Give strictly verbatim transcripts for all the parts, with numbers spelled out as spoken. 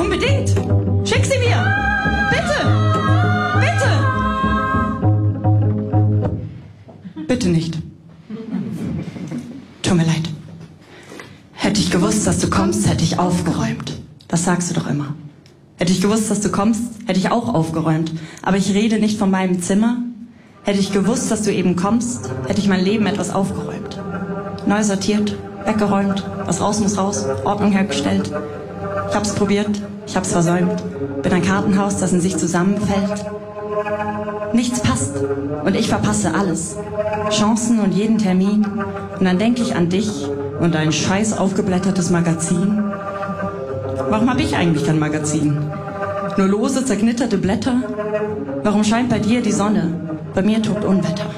Unbedingt. Schick sie mir. Bitte. Bitte. Bitte nicht. Tut mir leid. Hätte ich gewusst, dass du kommst, hätte ich aufgeräumt. Das sagst du doch immer. Hätte ich gewusst, dass du kommst, hätte ich auch aufgeräumt. Aber ich rede nicht von meinem Zimmer. Hätte ich gewusst, dass du eben kommst, hätte ich mein Leben etwas aufgeräumt. Neu sortiert, weggeräumt, was raus muss raus, Ordnung hergestellt. Ich hab's probiert, ich hab's versäumt. Bin ein Kartenhaus, das in sich zusammenfällt. Nichts passt und ich verpasse alles. Chancen und jeden Termin. Und dann denke ich an dich und dein scheiß aufgeblättertes Magazin. Warum habe ich eigentlich kein Magazin? Nur lose, zerknitterte Blätter? Warum scheint bei dir die Sonne? Bei mir tobt Unwetter.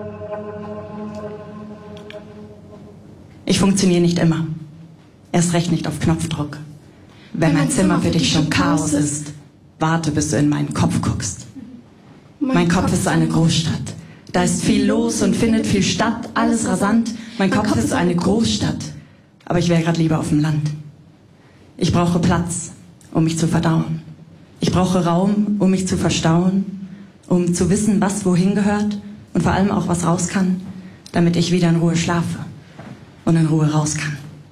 Ich funktioniere nicht immer. Erst recht nicht auf Knopfdruck. Wenn mein Zimmer für dich schon Chaos ist, warte, bis du in meinen Kopf guckst. Mein Kopf ist eine Großstadt. Da ist viel los und findet viel statt, alles rasant. Mein Kopf ist eine Großstadt. Aber ich wäre gerade lieber auf dem Land. Ich brauche Platz, um mich zu verdauen. Ich brauche Raum, um mich zu verstauen, um zu wissen, was wohin gehört und vor allem auch, was raus kann, damit ich wieder in Ruhe schlafe und in Ruhe raus kann.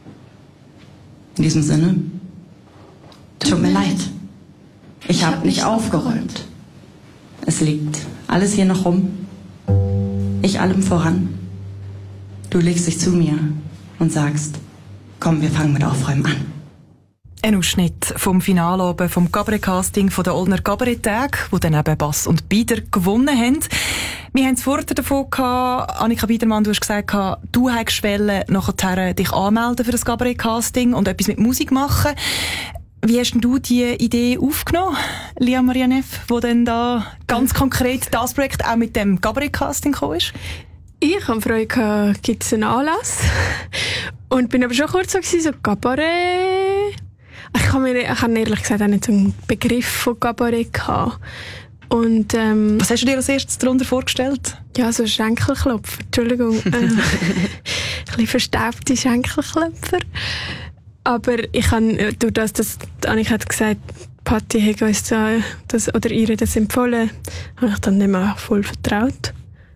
In diesem Sinne, tut mir leid. Ich habe nicht aufgeräumt. Es liegt alles hier noch rum. Ich allem voran. Du legst dich zu mir und sagst, komm, wir fangen mit Aufräumen an. Ein Ausschnitt vom Finalabend vom Cabaret-Casting von der Oldner Cabaret-Tage, wo dann eben Bass und Bieder gewonnen haben. Wir haben es vorher davon gehabt, Annika Biedermann, du hast gesagt, du hättest wollen, nachher dich anmelden für das Cabaret-Casting und etwas mit Musik machen. Wie hast denn du die Idee aufgenommen, Lia Marianeff, wo dann da ganz konkret das Projekt auch mit dem Cabaret-Casting gekommen ist? Ich habe Freude gehabt, gibt es einen Anlass. Und bin aber schon kurz so gewesen, so Cabaret. Ich habe mir, ich habe ehrlich gesagt auch nicht so einen Begriff von Cabaret gehabt. Und, ähm, was hast du dir als erstes darunter vorgestellt? Ja, so Schenkelklopfer, Entschuldigung. äh, ein bisschen verstaubte Schenkelklopfer. Aber ich habe, durch das, dass Annika hat gesagt, Patti hat uns das, oder ihr das empfohlen, habe ich dann nicht mehr voll vertraut.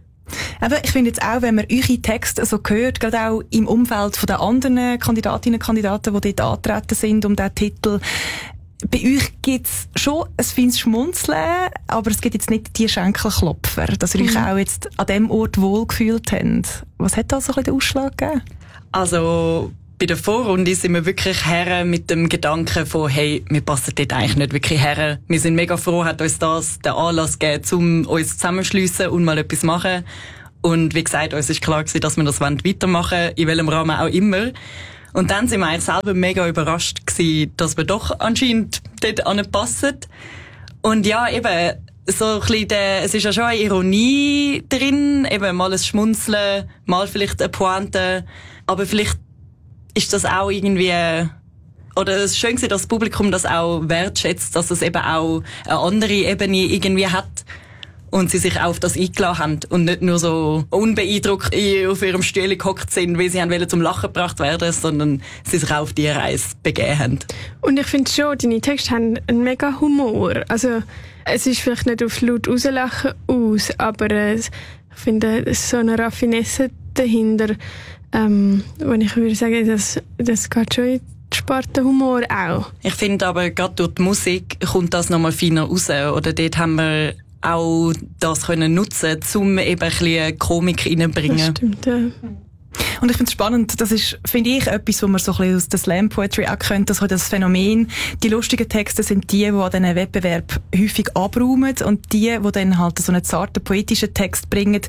Aber ich finde jetzt auch, wenn man eure Texte so hört, gerade auch im Umfeld von den anderen Kandidatinnen und Kandidaten, die dort antreten sind um diesen Titel, bei euch gibt's schon ein feines Schmunzeln, aber es gibt jetzt nicht die Schenkelklopfer, dass ihr mhm. euch auch jetzt an dem Ort wohlgefühlt habt. Was hat da so ein bisschen den Ausschlag gegeben? Also, bei der Vorrunde sind wir wirklich her mit dem Gedanken von, hey, wir passen dort eigentlich nicht wirklich her. Wir sind mega froh, hat uns das den Anlass gegeben, um uns zusammenschliessen und mal etwas machen. Und wie gesagt, uns ist klar gewesen, dass wir das weitermachen wollen, in welchem Rahmen auch immer. Und dann sind wir eigentlich selber mega überrascht gewesen, dass wir doch anscheinend dort anpassen. Und ja, eben, so ein bisschen der, es ist ja schon eine Ironie drin, eben mal ein Schmunzeln, mal vielleicht eine Pointe, aber vielleicht ist das auch irgendwie, oder es ist schön gewesen, dass das Publikum das auch wertschätzt, dass es eben auch eine andere Ebene irgendwie hat und sie sich auch auf das eingeladen haben und nicht nur so unbeeindruckt auf ihrem Stuhl gehockt sind, weil sie haben wollen zum Lachen gebracht werden, sondern sie sich auch auf die Reise begeben haben. Und ich finde schon, deine Texte haben einen mega Humor. Also es ist vielleicht nicht auf laut rauslachen aus, aber äh, ich finde, es ist so eine Raffinesse dahinter. Ähm, und ich würde sagen, das, das geht schon in die Sparte Humor auch. Ich finde aber, gerade durch die Musik kommt das nochmal feiner raus. Oder dort haben wir auch das können nutzen, um eben ein bisschen Komik reinzubringen. Das stimmt, ja. Und ich finde es spannend, das ist, finde ich, etwas, was man so ein bisschen aus der Slam-Poetry auch kennt, dass das Phänomen, die lustigen Texte sind die, die an diesen Wettbewerb häufig abräumen und die, die dann halt so einen zarten poetischen Text bringen,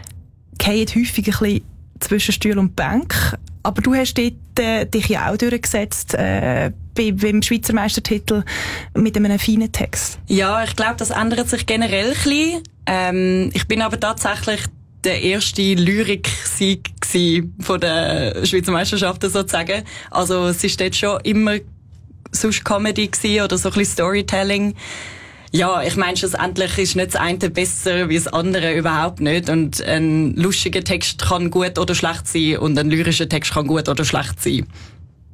fallen häufig ein bisschen zwischen Stuhl und Bank. Aber du hast dort, äh, dich ja auch durchgesetzt, äh, bei, beim Schweizer Meistertitel mit einem feinen Text. Ja, ich glaube, das ändert sich generell ein bisschen. Ähm, ich bin aber tatsächlich der erste Lyrik-Sieg von der Schweizer Meisterschaften sozusagen. Also es ist dort schon immer sonst Comedy gewesen oder so ein bisschen Storytelling. Ja, ich meine, schlussendlich ist nicht das eine besser wie das andere, überhaupt nicht. Und ein lustiger Text kann gut oder schlecht sein und ein lyrischer Text kann gut oder schlecht sein.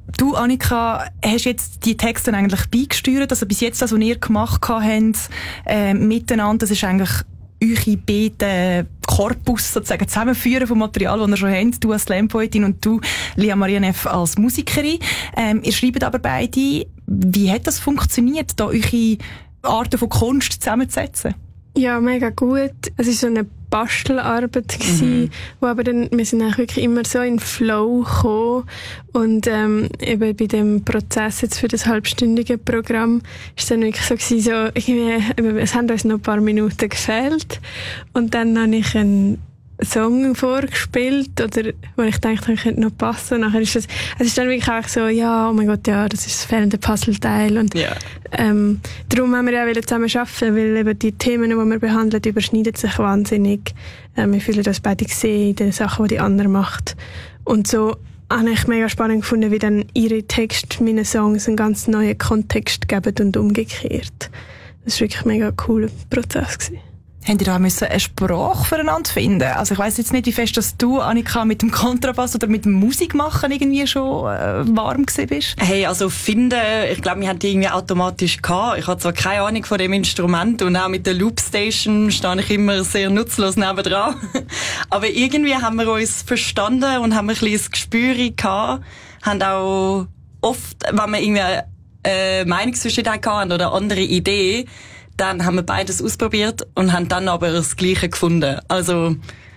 Du, Annika, hast jetzt die Texte eigentlich beigesteuert, also bis jetzt das, was ihr gemacht habt, äh, miteinander, das ist eigentlich eure beiden Korpus sozusagen zusammenführen vom Material, das ihr schon habt, du als Slam-Poetin und du, Lia Marianeff, als Musikerin. Ähm, ihr schreibt aber beide, wie hat das funktioniert, da eure Arten von Kunst zusammenzusetzen? Ja, mega gut. Es war so eine Bastelarbeit gewesen, mhm. wo aber dann, wir sind eigentlich wirklich immer so in Flow gekommen und ähm, eben bei dem Prozess jetzt für das halbstündige Programm ist es dann wirklich so gewesen, so irgendwie, es haben uns noch ein paar Minuten gefehlt und dann habe ich einen Song vorgespielt, oder, wo ich dachte, ich könnte noch passen. Und nachher ist es, es ist dann wirklich auch so, ja, oh mein Gott, ja, das ist das fehlende Puzzleteil. Und, yeah. ähm, darum haben wir ja auch zusammen arbeiten, weil eben die Themen, die wir behandeln, überschneiden sich wahnsinnig. Ähm, wir fühlen uns beide gesehen in den Sachen, die die andere macht. Und so habe ich mega spannend gefunden, wie dann ihre Texte, meine Songs, einen ganz neuen Kontext geben und umgekehrt. Das war wirklich ein mega cooler Prozess gewesen. Habt ihr da müssen eine Sprache füreinander finden? Also ich weiss jetzt nicht, wie fest, dass du, Annika, mit dem Kontrabass oder mit dem Musikmachen irgendwie schon äh, warm gewesen bist. Hey, also finden, ich glaube, wir haben die irgendwie automatisch gehabt. Ich habe zwar keine Ahnung von dem Instrument und auch mit der Loopstation stehe ich immer sehr nutzlos nebendran. Aber irgendwie haben wir uns verstanden und haben ein bisschen das Gespür gehabt. Haben auch oft, wenn wir irgendwie äh, Meinungsverschiedenheit hatten oder andere Ideen, dann haben wir beides ausprobiert und haben dann aber das Gleiche gefunden. Also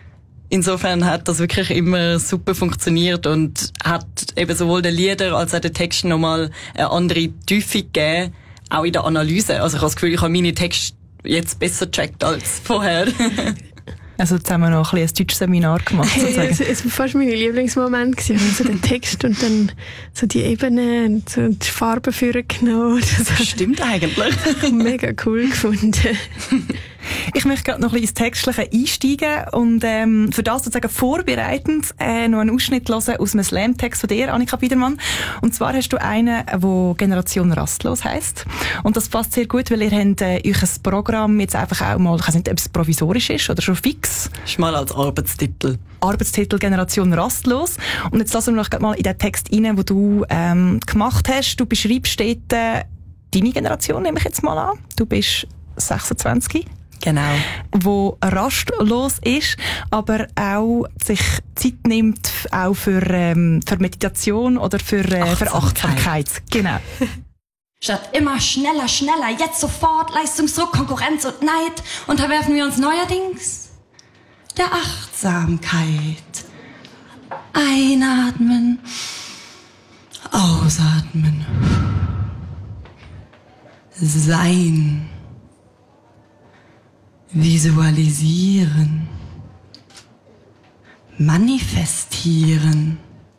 insofern hat das wirklich immer super funktioniert und hat eben sowohl den Lieder als auch den Texten nochmal eine andere Tiefe gegeben, auch in der Analyse. Also ich habe das Gefühl, ich habe meine Texte jetzt besser gecheckt als vorher. Also jetzt haben wir noch ein, ein deutsches Seminar gemacht, sozusagen. Es, es war fast mein Lieblingsmoment gewesen. So den Text und dann so die Ebene und so die Farben vorgenommen. Das stimmt eigentlich. Mega cool gefunden. Ich möchte gerade noch ein bisschen ins Textliche einsteigen und ähm, für das sozusagen vorbereitend äh, noch einen Ausschnitt hören aus einem Slam-Text von dir, Annika Biedermann. Und zwar hast du einen, der Generation Rastlos heisst. Und das passt sehr gut, weil ihr habt äh, euch ein Programm jetzt einfach auch mal, ich weiß nicht, ob es provisorisch ist oder schon fix. Das ist mal als Arbeitstitel. Arbeitstitel Generation Rastlos. Und jetzt lassen wir noch mal in den Text rein, den du ähm, gemacht hast. Du beschreibst dort äh, deine Generation, nehme ich jetzt mal an. Du bist sechsundzwanzig. Genau. Wo rastlos ist, aber auch sich Zeit nimmt auch für, ähm, für Meditation oder für, äh, Achtsamkeit. für Achtsamkeit. Genau. Statt immer schneller, schneller, jetzt sofort, Leistungsdruck, Konkurrenz und Neid, unterwerfen wir uns neuerdings der Achtsamkeit. Einatmen, ausatmen, sein. Visualisieren, manifestieren,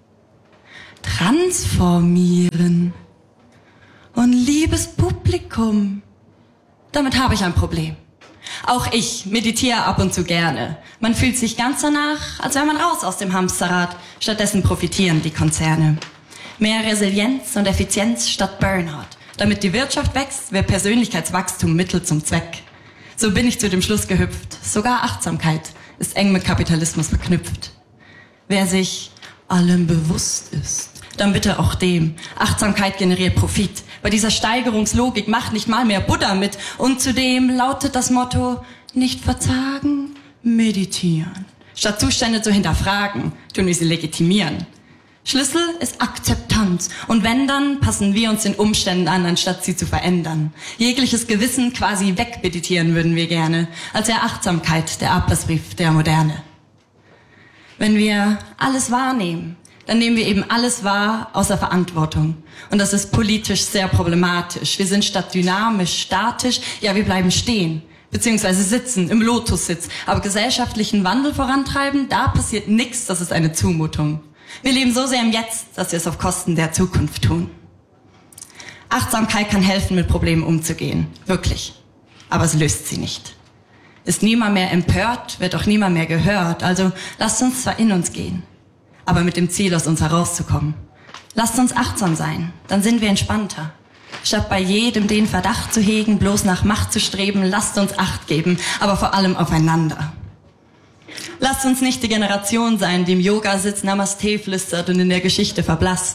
transformieren und liebes Publikum. Damit habe ich ein Problem. Auch ich meditiere ab und zu gerne. Man fühlt sich ganz danach, als wäre man raus aus dem Hamsterrad. Stattdessen profitieren die Konzerne. Mehr Resilienz und Effizienz statt Burnout. Damit die Wirtschaft wächst, wird Persönlichkeitswachstum Mittel zum Zweck. So bin ich zu dem Schluss gehüpft. Sogar Achtsamkeit ist eng mit Kapitalismus verknüpft. Wer sich allem bewusst ist, dann bitte auch dem. Achtsamkeit generiert Profit. Bei dieser Steigerungslogik macht nicht mal mehr Buddha mit. Und zudem lautet das Motto, nicht verzagen, meditieren. Statt Zustände zu hinterfragen, tun wir sie legitimieren. Schlüssel ist Akzeptanz. Und wenn, dann passen wir uns den Umständen an, anstatt sie zu verändern. Jegliches Gewissen quasi wegmeditieren würden wir gerne. Als der Achtsamkeit, der Ablassbrief der Moderne. Wenn wir alles wahrnehmen, dann nehmen wir eben alles wahr außer Verantwortung. Und das ist politisch sehr problematisch. Wir sind statt dynamisch, statisch, ja, wir bleiben stehen. Beziehungsweise sitzen, im Lotussitz. Aber gesellschaftlichen Wandel vorantreiben, da passiert nichts, das ist eine Zumutung. Wir leben so sehr im Jetzt, dass wir es auf Kosten der Zukunft tun. Achtsamkeit kann helfen, mit Problemen umzugehen. Wirklich. Aber es löst sie nicht. Ist niemand mehr empört, wird auch niemand mehr gehört. Also lasst uns zwar in uns gehen, aber mit dem Ziel, aus uns herauszukommen. Lasst uns achtsam sein, dann sind wir entspannter. Statt bei jedem den Verdacht zu hegen, bloß nach Macht zu streben, lasst uns Acht geben, aber vor allem aufeinander. Lasst uns nicht die Generation sein, die im Yoga sitzt, Namaste flüstert und in der Geschichte verblasst.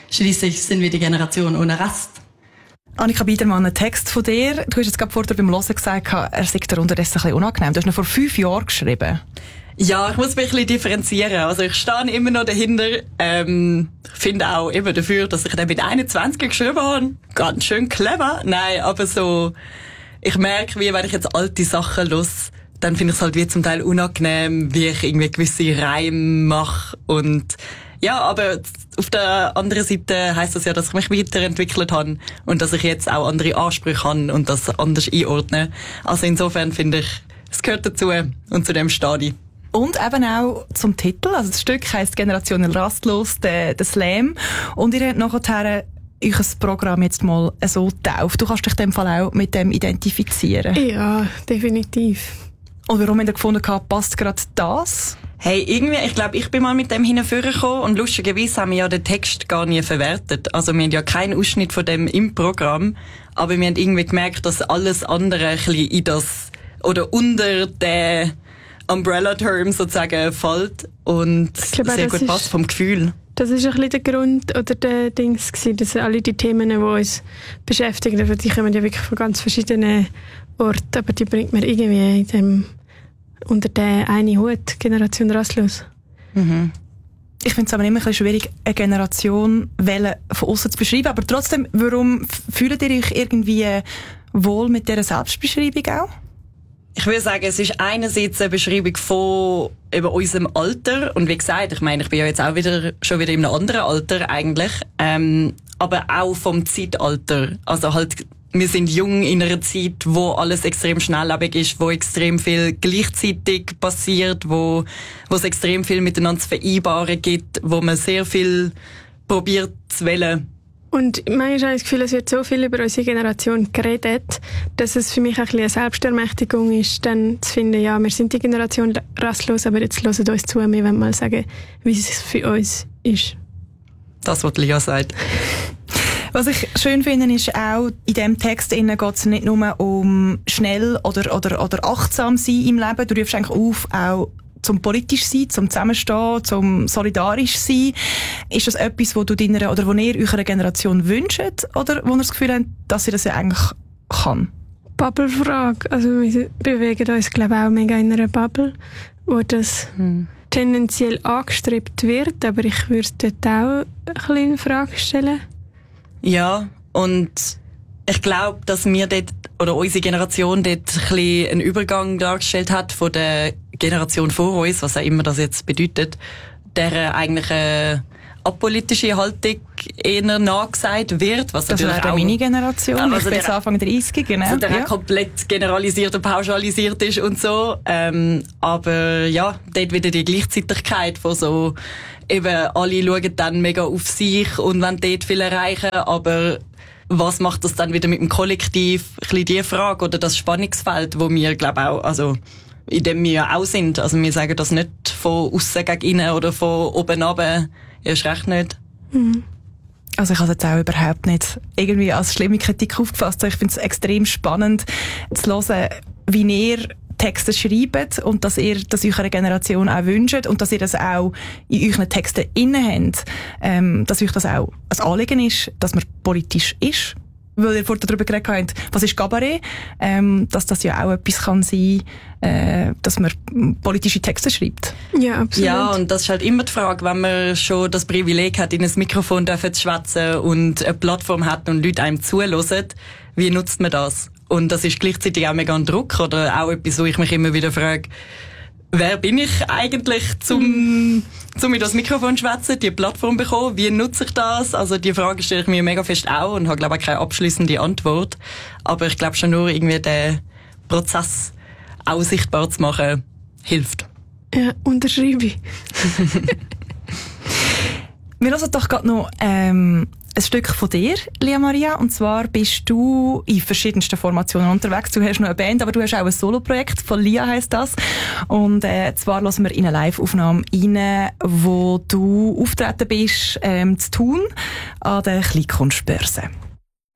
Schließlich sind wir die Generation ohne Rast. Annika Biedermann, ein Text von dir. Du hast jetzt gerade vorher beim Hören gesagt, er sei dir unterdessen ein bisschen unangenehm. Du hast ihn vor fünf Jahren geschrieben. Ja, ich muss mich ein bisschen differenzieren. Also ich stehe immer noch dahinter. Ähm, finde auch immer dafür, dass ich den mit einundzwanzig geschrieben habe. Ganz schön clever. Nein, aber so, ich merke, wie wenn ich jetzt alte Sachen höre, dann finde ich es halt wie zum Teil unangenehm, wie ich irgendwie gewisse Reime mache. Und ja, aber auf der anderen Seite heisst das ja, dass ich mich weiterentwickelt habe und dass ich jetzt auch andere Ansprüche habe und das anders einordne. Also insofern finde ich, es gehört dazu und zu dem Stadi. Und eben auch zum Titel. Also das Stück heisst Generation Rastlos, der, der Slam. Und ihr habt nachher euch ein Programm jetzt mal so getauft. Du kannst dich in dem Fall auch mit dem identifizieren. Ja, definitiv. Und warum habt ihr gefunden, passt gerade das? Hey, irgendwie, ich glaube, ich bin mal mit dem hingekommen und lustigerweise haben wir ja den Text gar nie verwertet. Also wir haben ja keinen Ausschnitt von dem im Programm, aber wir haben irgendwie gemerkt, dass alles andere ein bisschen in das, oder unter den Umbrella-Term sozusagen fällt und glaube, sehr gut passt vom Gefühl. Das ist ein bisschen der Grund oder der Dings gewesen, dass alle die Themen, die uns beschäftigen, die kommen ja wirklich von ganz verschiedenen Orten, aber die bringt man irgendwie in dem, unter den einen Hut, Generation Rastlos. Mhm. Ich finde es aber immer ein bisschen schwierig, eine Generation von außen zu beschreiben, aber trotzdem, warum fühlt ihr euch irgendwie wohl mit dieser Selbstbeschreibung auch? Ich würde sagen, es ist einerseits eine Beschreibung von eben unserem Alter. Und wie gesagt, ich meine, ich bin ja jetzt auch wieder, schon wieder in einem anderen Alter eigentlich. Ähm, aber auch vom Zeitalter. Also halt, wir sind jung in einer Zeit, wo alles extrem schnelllebig ist, wo extrem viel gleichzeitig passiert, wo, wo es extrem viel miteinander zu vereinbaren gibt, wo man sehr viel probiert zu wählen. Und manchmal habe ich das Gefühl, es wird so viel über unsere Generation geredet, dass es für mich ein bisschen eine Selbstermächtigung ist, dann zu finden, ja, wir sind die Generation rastlos, aber jetzt hören uns zu, wir wollen mal sagen, wie es für uns ist. Das, was Lia sagt. Was ich schön finde, ist auch, in diesem Text geht es nicht nur um schnell oder, oder, oder achtsam sein im Leben, du rufst eigentlich auf, auch zum politisch sein, zum Zusammenstehen, zum solidarisch sein. Ist das etwas, wo du deiner, oder wo ihr eurer Generation wünscht, oder wo ihr das Gefühl habt, dass sie das ja eigentlich kann? Bubble-Frage. Also wir bewegen uns, glaube ich, auch mega in einer Bubble, wo das hm. tendenziell angestrebt wird, aber ich würde dort auch ein bisschen in Frage stellen. Ja, und ich glaube, dass wir dort, oder unsere Generation dort ein bisschen einen Übergang dargestellt hat von der Generation vor uns, was auch immer das jetzt bedeutet, der eigentlich eine apolitische Haltung eher nachgesagt wird. Was das ist eine Mini-Generation, also ich bin jetzt Anfang dreißig, genau. Also der ja. komplett generalisiert und pauschalisiert ist und so. Ähm, aber ja, dort wieder die Gleichzeitigkeit von so, eben alle schauen dann mega auf sich und wollen dort viel erreichen, aber was macht das dann wieder mit dem Kollektiv? Ein bisschen die Frage oder das Spannungsfeld, wo wir, glaube auch, also in dem wir ja auch sind. Also wir sagen das nicht von aussen gegen innen oder von oben runter. Erst recht nicht. Mhm. Also ich habe es jetzt auch überhaupt nicht irgendwie als schlimme Kritik aufgefasst. Ich finde es extrem spannend zu hören, wie ihr Texte schreibt und dass ihr das eurer Generation auch wünscht und dass ihr das auch in euren Texten inne habt. Ähm, dass euch das auch ein Anliegen ist, dass man politisch ist. Weil ihr vorhin darüber geredet habt, was ist Kabarett? Ähm, dass das ja auch etwas kann sein, äh, dass man politische Texte schreibt. Ja, absolut. Ja, und das ist halt immer die Frage, wenn man schon das Privileg hat, in ein Mikrofon zu schwätzen und eine Plattform hat und Leute einem zuhören, wie nutzt man das? Und das ist gleichzeitig auch mega ein Druck oder auch etwas, wo ich mich immer wieder frage, wer bin ich eigentlich, zum, zum mit das Mikrofon schwätzen, die Plattform bekommen? Wie nutze ich das? Also die Frage stelle ich mir mega fest auch und habe, glaube ich, keine abschließende Antwort. Aber ich glaube schon nur irgendwie den Prozess auch sichtbar zu machen, hilft. Ja, unterschreibe ich. Wir hören doch gerade noch ähm, ein Stück von dir, Lia Maria. Und zwar bist du in verschiedensten Formationen unterwegs. Du hast noch eine Band, aber du hast auch ein Soloprojekt. Von Lia heisst das. Und äh, zwar hören wir in eine Live-Aufnahme rein, wo du auftreten bist, ähm, zu Thun, an der Kleinkunstbörse.